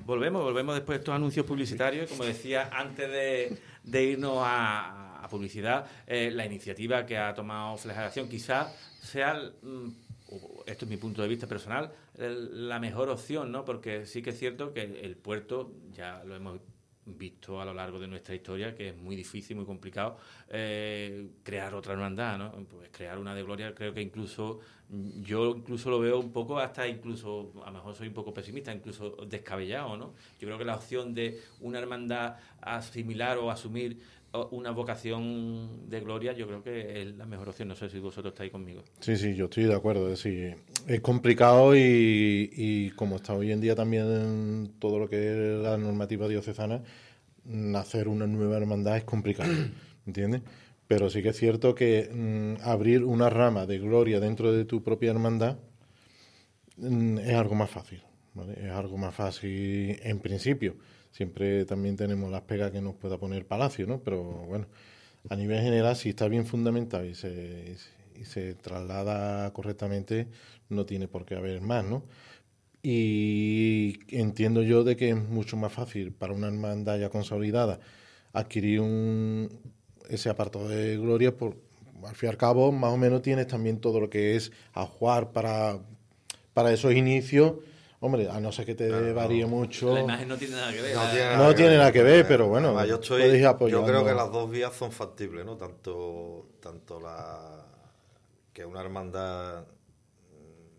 Volvemos después de estos anuncios publicitarios. Como decía, antes de irnos a publicidad, la iniciativa que ha tomado Flexión quizás sea, esto es mi punto de vista personal, la mejor opción, ¿no? Porque sí que es cierto que el puerto, ya lo hemos visto a lo largo de nuestra historia, que es muy difícil, muy complicado crear otra hermandad, ¿no? Pues crear una de Gloria, creo que yo lo veo un poco, hasta incluso, a lo mejor soy un poco pesimista, incluso descabellado, ¿no? Yo creo que la opción de una hermandad asimilar o asumir una vocación de Gloria, yo creo que es la mejor opción. No sé si vosotros estáis conmigo. Sí, yo estoy de acuerdo. Es decir, es complicado y como está hoy en día también en todo lo que es la normativa diocesana, hacer una nueva hermandad es complicado, ¿entiendes? Pero sí que es cierto que abrir una rama de Gloria dentro de tu propia hermandad es algo más fácil, ¿vale? Es algo más fácil en principio. Siempre también tenemos las pegas que nos pueda poner Palacio, ¿no? Pero bueno, a nivel general, si está bien fundamentado y se traslada correctamente, no tiene por qué haber más, ¿no? Y entiendo yo de que es mucho más fácil para una hermandad ya consolidada adquirir ese apartado de Gloria, al fin y al cabo, más o menos tienes también todo lo que es ajuar para esos inicios. Hombre, a no ser que te varíe mucho. La imagen no tiene nada que ver. No tiene nada que ver, pero bueno. Además, yo creo que las dos vías son factibles, ¿no? Tanto que una hermandad